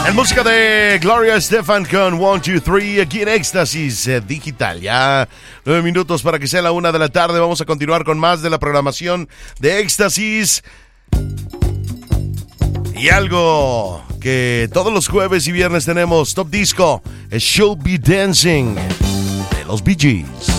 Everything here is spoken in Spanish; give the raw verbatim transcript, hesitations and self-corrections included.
En música de Gloria Estefan con one two three aquí en Éxtasis eh, Digital. Ya nueve minutos para que sea la una de la tarde. Vamos a continuar con más de la programación de Éxtasis. Y algo que todos los jueves y viernes tenemos, Top Disco, es Should Be Dancing de los Bee Gees.